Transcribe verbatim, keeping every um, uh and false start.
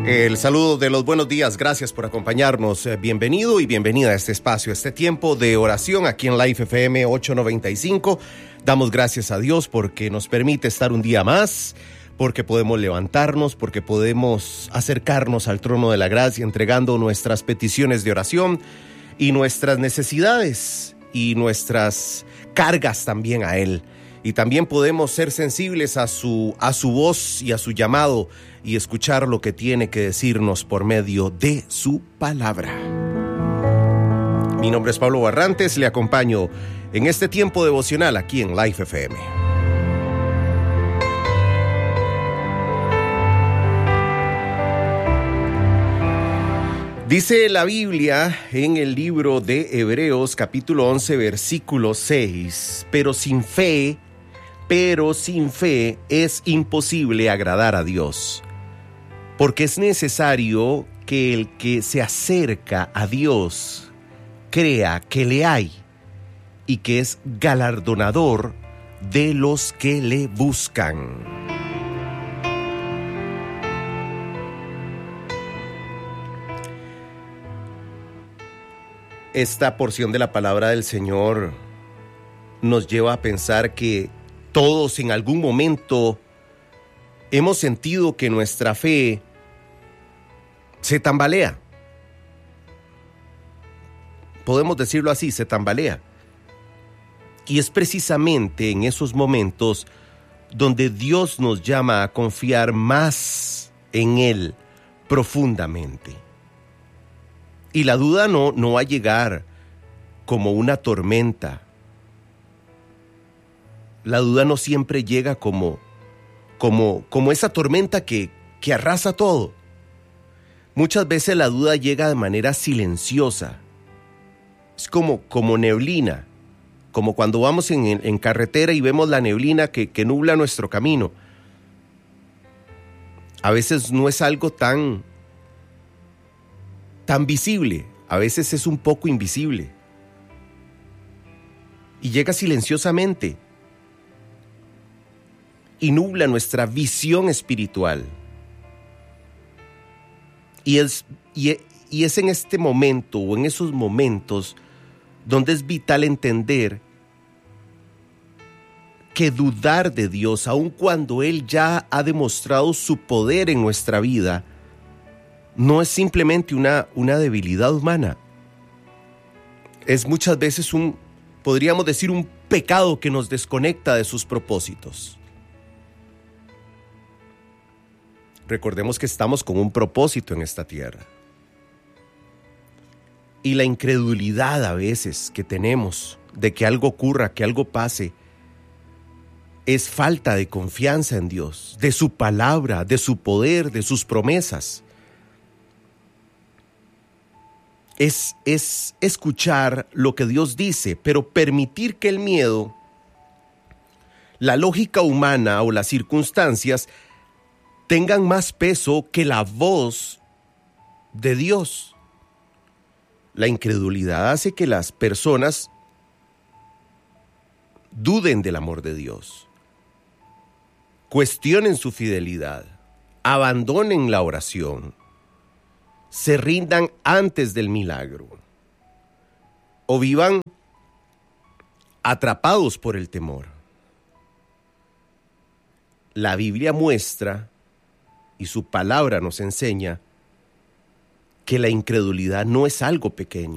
El saludo de los buenos días, gracias por acompañarnos. Bienvenido y bienvenida a este espacio, a este tiempo de oración aquí en Life F M ochocientos noventa y cinco. Damos gracias a Dios porque nos permite estar un día más, porque podemos levantarnos, porque podemos acercarnos al trono de la gracia entregando nuestras peticiones de oración y nuestras necesidades y nuestras cargas también a Él. Y también podemos ser sensibles a su, a su voz y a su llamado y escuchar lo que tiene que decirnos por medio de su palabra. Mi nombre es Pablo Barrantes, le acompaño en este tiempo devocional aquí en Life F M. Dice la Biblia en el libro de Hebreos capítulo once versículo seis, pero sin fe, pero sin fe es imposible agradar a Dios, porque es necesario que el que se acerca a Dios crea que le hay y que es galardonador de los que le buscan. Esta porción de la palabra del Señor nos lleva a pensar que todos en algún momento hemos sentido que nuestra fe se tambalea. Podemos decirlo así, se tambalea. Y es precisamente en esos momentos donde Dios nos llama a confiar más en Él profundamente. Y la duda no, no va a llegar como una tormenta. La duda no siempre llega como, como, como esa tormenta que, que arrasa todo. Muchas veces la duda llega de manera silenciosa. Es como, como neblina, como cuando vamos en, en carretera y vemos la neblina que, que nubla nuestro camino. A veces no es algo tan, tan visible, a veces es un poco invisible. Y llega silenciosamente y nubla nuestra visión espiritual. Y es, y, y es en este momento o en esos momentos donde es vital entender que dudar de Dios, aun cuando Él ya ha demostrado su poder en nuestra vida, no es simplemente una, una debilidad humana. Es muchas veces un, podríamos decir, un pecado que nos desconecta de sus propósitos. Recordemos que estamos con un propósito en esta tierra. Y la incredulidad a veces que tenemos de que algo ocurra, que algo pase, es falta de confianza en Dios, de su palabra, de su poder, de sus promesas. Es, es escuchar lo que Dios dice, pero permitir que el miedo, la lógica humana o las circunstancias tengan más peso que la voz de Dios. La incredulidad hace que las personas duden del amor de Dios, cuestionen su fidelidad, abandonen la oración, se rindan antes del milagro o vivan atrapados por el temor. La Biblia muestra y su palabra nos enseña que la incredulidad no es algo pequeño.